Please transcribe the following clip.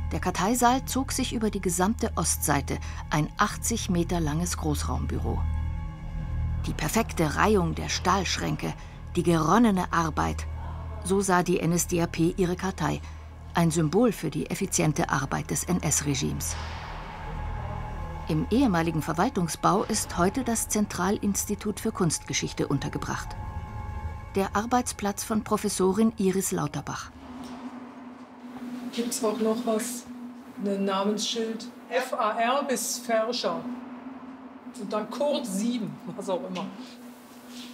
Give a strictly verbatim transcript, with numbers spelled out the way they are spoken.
Der Karteisaal zog sich über die gesamte Ostseite, ein achtzig Meter langes Großraumbüro. Die perfekte Reihung der Stahlschränke, die geronnene Arbeit. So sah die N S D A P ihre Kartei, ein Symbol für die effiziente Arbeit des N S-Regimes. Im ehemaligen Verwaltungsbau ist heute das Zentralinstitut für Kunstgeschichte untergebracht. Der Arbeitsplatz von Professorin Iris Lauterbach. Gibt es auch noch was? Ein Namensschild. F A R bis Verscher. Und dann Code sieben, was auch immer.